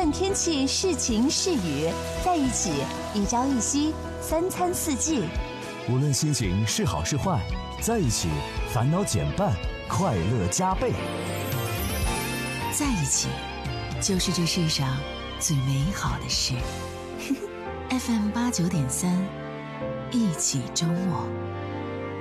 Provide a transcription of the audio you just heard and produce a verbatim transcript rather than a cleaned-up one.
论天气是晴是雨，在一起一朝一夕，三餐四季。 无论心情是好是坏，在一起烦恼减半，快乐加倍。 在一起就是这世上最美好的事。F M 八九点三，一起周末。